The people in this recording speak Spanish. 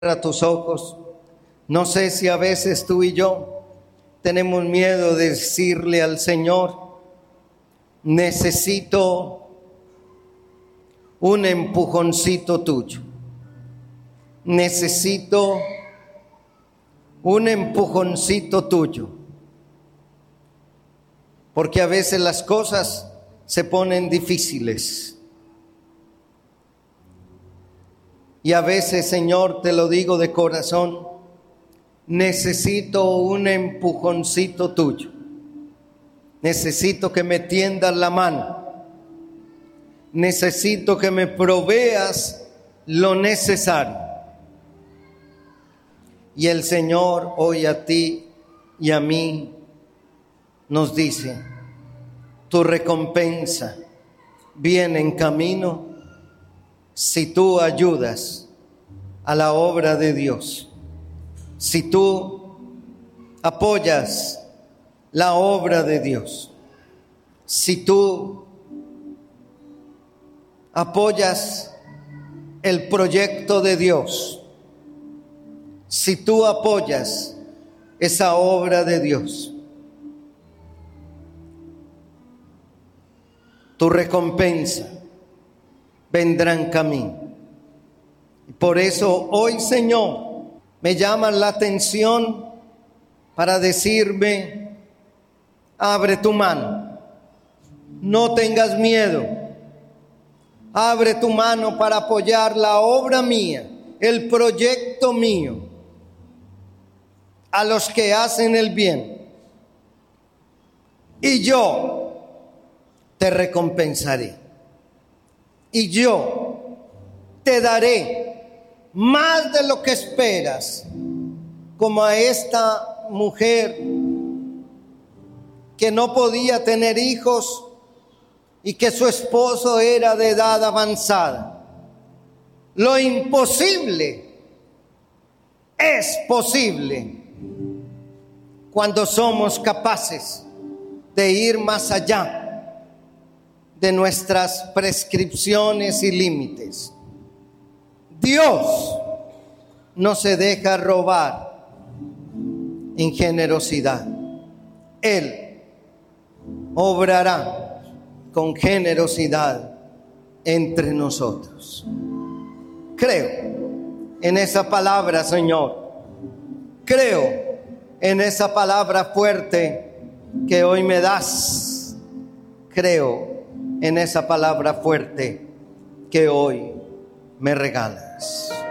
A tus ojos. No sé si a veces tú y yo tenemos miedo de decirle al Señor: necesito un empujoncito tuyo. Necesito un empujoncito tuyo. Porque a veces las cosas se ponen difíciles. Y a veces, Señor, te lo digo de corazón, necesito un empujoncito tuyo. Necesito que me tiendas la mano. Necesito que me proveas lo necesario. Y el Señor hoy a ti y a mí nos dice: tu recompensa viene en camino si tú ayudas a la obra de Dios, si tú apoyas la obra de Dios, si tú apoyas el proyecto de Dios, si tú apoyas esa obra de Dios, tu recompensa vendrá en camino. Y por eso hoy, Señor, me llaman la atención para decirme: abre tu mano, no tengas miedo, abre tu mano para apoyar la obra mía, el proyecto mío, a los que hacen el bien, y yo te recompensaré. Y yo te daré más de lo que esperas, como a esta mujer que no podía tener hijos y que su esposo era de edad avanzada. Lo imposible es posible cuando somos capaces de ir más allá de nuestras prescripciones y límites. Dios no se deja robar en generosidad. Él obrará con generosidad entre nosotros. Creo en esa palabra, Señor. Creo en esa palabra fuerte que hoy me das. Creo en esa palabra fuerte que hoy me regalas.